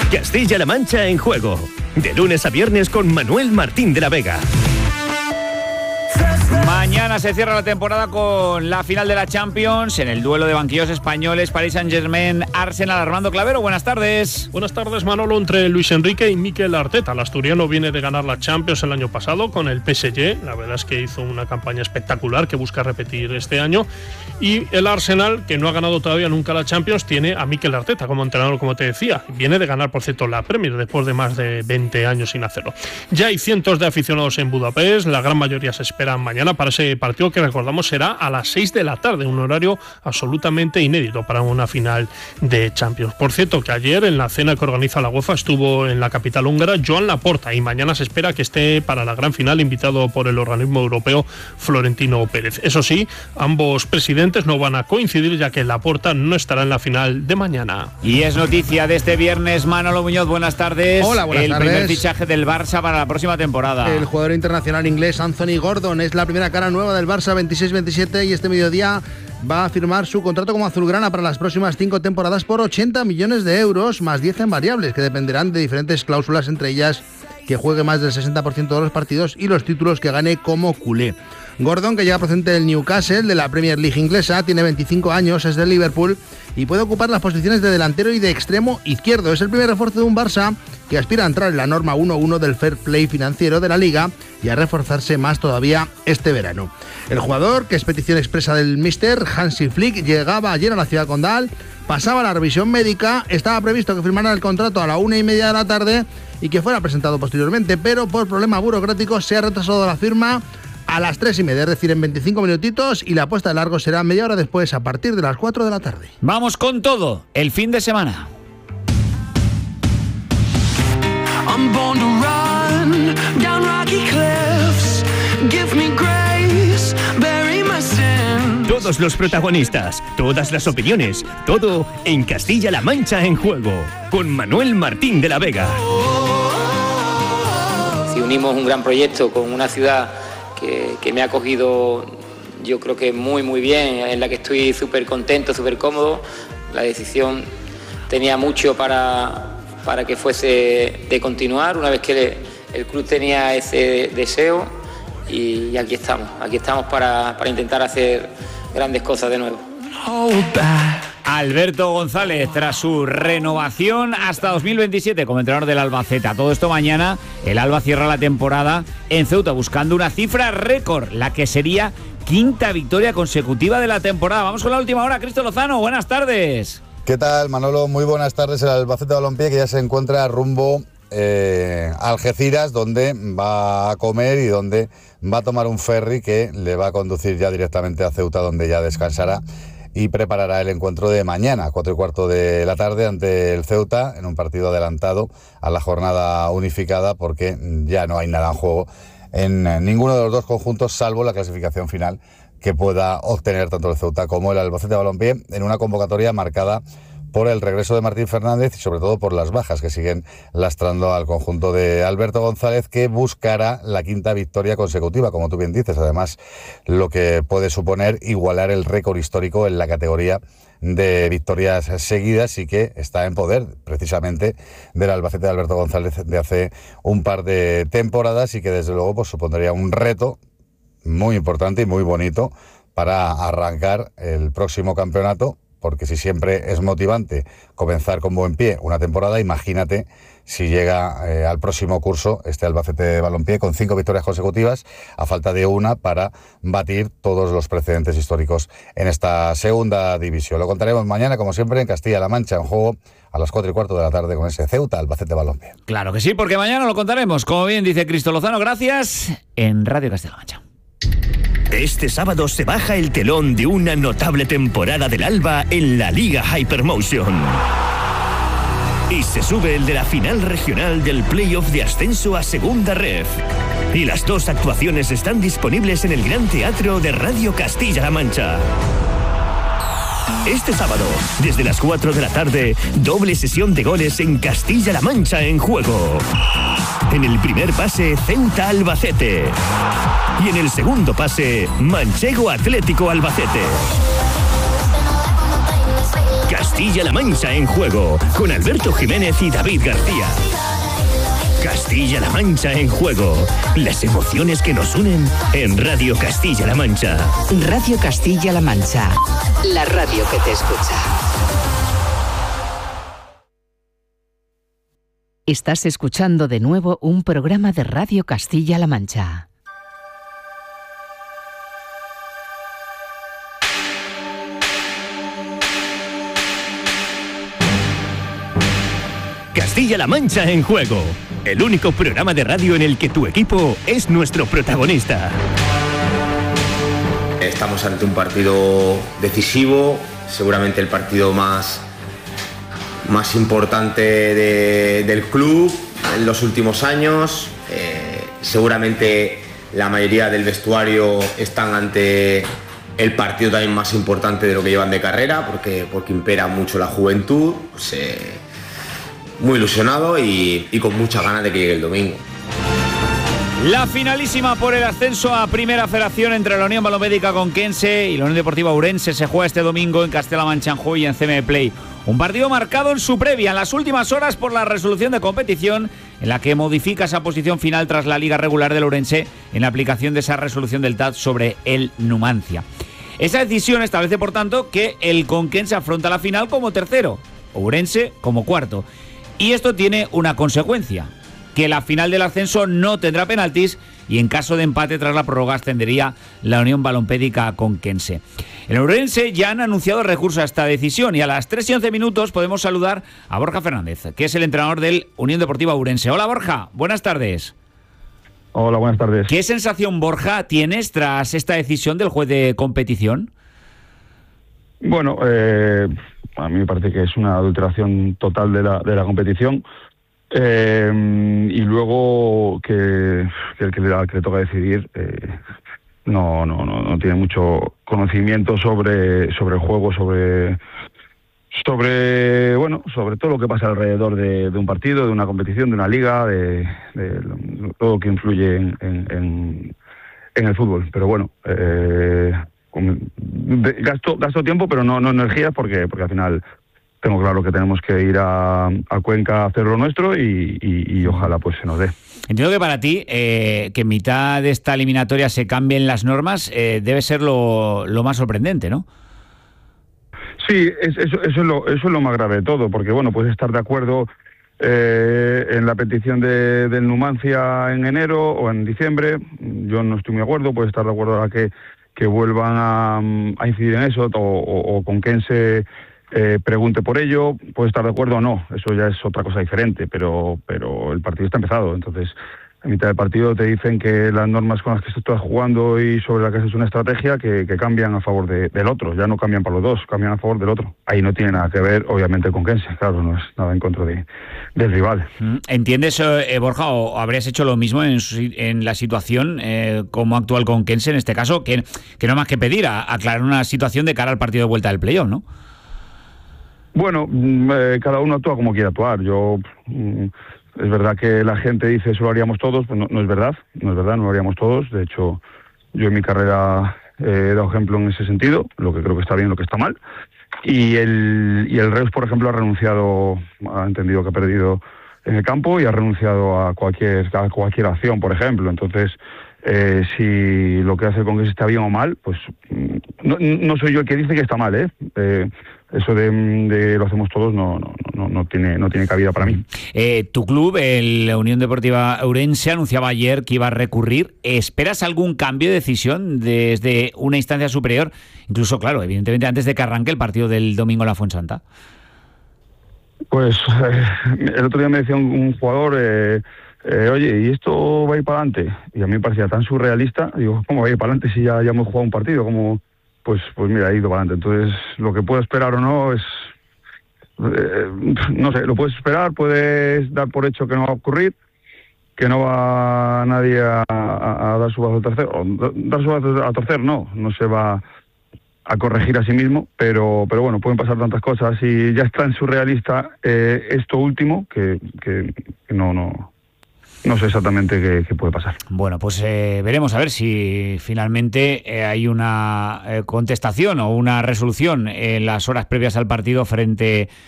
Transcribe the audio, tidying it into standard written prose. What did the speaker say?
Castilla-La Mancha en juego. De lunes a viernes con Manuel Martín de la Vega. Mañana se cierra la temporada con la final de la Champions en el duelo de banquillos españoles, Paris Saint-Germain, Arsenal. Armando Clavero, buenas tardes. Buenas tardes, Manolo. Entre Luis Enrique y Mikel Arteta. El asturiano viene de ganar la Champions el año pasado con el PSG. La verdad es que hizo una campaña espectacular que busca repetir este año. Y el Arsenal, que no ha ganado todavía nunca la Champions, tiene a Mikel Arteta como entrenador, como te decía. Viene de ganar, por cierto, la Premier después de más de 20 años sin hacerlo. Ya hay cientos de aficionados en Budapest. La gran mayoría se esperan mañana para ese partido que, recordamos, será a las 6 de la tarde, un horario absolutamente inédito para una final de Champions. Por cierto, que ayer en la cena que organiza la UEFA estuvo en la capital húngara Joan Laporta, y mañana se espera que esté para la gran final invitado por el organismo europeo Florentino Pérez. Eso sí, ambos presidentes no van a coincidir, ya que Laporta no estará en la final de mañana. Y es noticia de este viernes, Manolo Muñoz, buenas tardes. Hola, buenas tardes. El primer fichaje del Barça para la próxima temporada. El jugador internacional inglés Anthony Gordon es la primera cara nueva del Barça 26-27 y este mediodía va a firmar su contrato como azulgrana para las próximas 5 temporadas por 80 millones de euros, más 10 en variables, que dependerán de diferentes cláusulas, entre ellas que juegue más del 60% de los partidos y los títulos que gane como culé. Gordon, que llega procedente del Newcastle, de la Premier League inglesa, tiene 25 años, es del Liverpool y puede ocupar las posiciones de delantero y de extremo izquierdo. Es el primer refuerzo de un Barça que aspira a entrar en la norma 1-1 del fair play financiero de la Liga y a reforzarse más todavía este verano. El jugador, que es petición expresa del míster Hansi Flick, llegaba ayer a la ciudad condal, pasaba la revisión médica, estaba previsto que firmara el contrato a la 1:30 de la tarde y que fuera presentado posteriormente, pero por problemas burocráticos se ha retrasado la firma a las 3:30, es decir, en 25 minutitos, y la puesta de largo será media hora después, a partir de las 4 de la tarde. Vamos con todo, el fin de semana. I'm born to run down rocky cliffs. Give me grace, bury my sin. Todos los protagonistas, todas las opiniones, todo en Castilla-La Mancha en juego, con Manuel Martín de la Vega. Si unimos un gran proyecto con una ciudad que me ha acogido, yo creo que muy bien, en la que estoy súper contento, súper cómodo, la decisión tenía mucho para que fuese de continuar, una vez que el club tenía ese deseo, y aquí estamos para intentar hacer grandes cosas de nuevo. Alberto González, tras su renovación hasta 2027 como entrenador del Albacete. Todo esto mañana, el Alba cierra la temporada en Ceuta buscando una cifra récord, la que sería 5ª victoria consecutiva de la temporada. Vamos con la última hora. Cristo Lozano, buenas tardes. ¿Qué tal, Manolo? Muy buenas tardes. El Albacete Balompié, que ya se encuentra rumbo a Algeciras, donde va a comer y donde va a tomar un ferry que le va a conducir ya directamente a Ceuta, donde ya descansará y preparará el encuentro de mañana, 4:15 de la tarde, ante el Ceuta, en un partido adelantado a la jornada unificada, porque ya no hay nada en juego en ninguno de los dos conjuntos, salvo la clasificación final que pueda obtener tanto el Ceuta como el Albacete Balompié, en una convocatoria marcada por el regreso de Martín Fernández y sobre todo por las bajas que siguen lastrando al conjunto de Alberto González, que buscará la 5ª victoria consecutiva, como tú bien dices. Además, lo que puede suponer igualar el récord histórico en la categoría de victorias seguidas, y que está en poder precisamente del Albacete de Alberto González de hace un par de temporadas, y que desde luego pues supondría un reto muy importante y muy bonito para arrancar el próximo campeonato, porque si siempre es motivante comenzar con buen pie una temporada, imagínate si llega al próximo curso este Albacete de Balompié con 5 victorias consecutivas, a falta de una para batir todos los precedentes históricos en esta segunda división. Lo contaremos mañana, como siempre, en Castilla-La Mancha en juego, a las 4:15 de la tarde, con ese Ceuta Albacete Balompié. Claro que sí, porque mañana lo contaremos, como bien dice Cristo Lozano, gracias, en Radio Castilla-La Mancha. Este sábado se baja el telón de una notable temporada del Alba en la Liga Hypermotion. Y se sube el de la final regional del playoff de ascenso a Segunda Ref. Y las 2 actuaciones están disponibles en el Gran Teatro de Radio Castilla-La Mancha. Este sábado, desde las 4 de la tarde, doble sesión de goles en Castilla-La Mancha en juego. En el primer pase, Ceuta Albacete. Y en el segundo pase, Manchego Atlético Albacete. Castilla-La Mancha en juego, con Alberto Jiménez y David García. Castilla-La Mancha en juego. Las emociones que nos unen en Radio Castilla-La Mancha. Radio Castilla-La Mancha. La radio que te escucha. Estás escuchando de nuevo un programa de Radio Castilla-La Mancha. Castilla-La Mancha en juego. El único programa de radio en el que tu equipo es nuestro protagonista. Estamos ante un partido decisivo, seguramente el partido más importante del club en los últimos años. Seguramente la mayoría del vestuario están ante el partido también más importante de lo que llevan de carrera, porque impera mucho la juventud. Muy ilusionado y con muchas ganas de que llegue el domingo. La finalísima por el ascenso a Primera Federación entre la Unión Balompédica Conquense y la Unión Deportiva Ourense se juega este domingo en Castella-La Mancha en juego y en CM Play. Un partido marcado en su previa, en las últimas horas, por la resolución de competición en la que modifica esa posición final tras la liga regular del Ourense en la aplicación de esa resolución del TAD sobre el Numancia. Esa decisión establece, por tanto, que el Conquense afronta la final como tercero, Ourense como cuarto. Y esto tiene una consecuencia, que la final del ascenso no tendrá penaltis y en caso de empate tras la prórroga ascendería la Unión Balompédica Conquense. En Ourense ya han anunciado recurso a esta decisión y a las 3:11 podemos saludar a Borja Fernández, que es el entrenador del Unión Deportiva Ourense. Hola Borja, buenas tardes. Hola, buenas tardes. ¿Qué sensación, Borja, tienes tras esta decisión del juez de competición? Bueno, a mí me parece que es una adulteración total de la competición, y luego que el que le toca decidir no tiene mucho conocimiento sobre el juego, sobre todo lo que pasa alrededor de un partido, de una competición, de una liga, de todo lo que influye en el fútbol. Pero bueno, gasto tiempo, pero no energía, porque al final tengo claro que tenemos que ir a Cuenca a hacer lo nuestro y ojalá pues se nos dé. Entiendo que para ti, que en mitad de esta eliminatoria se cambien las normas, debe ser lo más sorprendente, ¿no? Sí, eso es lo más grave de todo, porque bueno, puedes estar de acuerdo en la petición del Numancia en enero o en diciembre. Yo no estoy muy de acuerdo, puedes estar de acuerdo ahora que vuelvan a incidir en eso, o Conquense pregunte por ello, puede estar de acuerdo o no, eso ya es otra cosa diferente, pero el partido está empezado. Entonces, a mitad del partido te dicen que las normas con las que se está jugando y sobre las que se hace una estrategia que cambian a favor del otro, ya no cambian para los dos, cambian a favor del otro. Ahí no tiene nada que ver, obviamente, con Conquense, claro, no es nada en contra del rival. ¿Entiendes, Borja, o habrías hecho lo mismo en la situación como actual Conquense en este caso, que no más que pedir aclarar una situación de cara al partido de vuelta del playoff, ¿no? Bueno, cada uno actúa como quiere actuar. Es verdad que la gente dice eso lo haríamos todos, pues no es verdad, no lo haríamos todos. De hecho, yo en mi carrera he dado ejemplo en ese sentido, lo que creo que está bien, lo que está mal. Y el Reus, por ejemplo, ha entendido que ha perdido en el campo y ha renunciado a cualquier acción, por ejemplo. Entonces, si lo que hace con que se está bien o mal, pues no soy yo el que dice que está mal, eso de lo hacemos todos no tiene cabida para mí. Tu club, la Unión Deportiva Ourense, anunciaba ayer que iba a recurrir. ¿Esperas algún cambio de decisión desde una instancia superior? Incluso, claro, evidentemente antes de que arranque el partido del domingo en la Fuensanta. Pues el otro día me decía un jugador, oye, ¿y esto va a ir para adelante? Y a mí me parecía tan surrealista. Digo, ¿cómo va a ir para adelante si ya hemos jugado un partido? ¿Cómo? Pues mira, ha ido para adelante. Entonces, lo que puedo esperar o no es... no sé, lo puedes esperar, puedes dar por hecho que no va a ocurrir, que no va nadie a dar su brazo a torcer. O dar su brazo a torcer no se va a corregir a sí mismo, pero bueno, pueden pasar tantas cosas y ya es tan surrealista esto último que no no sé exactamente qué puede pasar. Bueno, pues veremos a ver si finalmente hay una contestación o una resolución en las horas previas al partido frente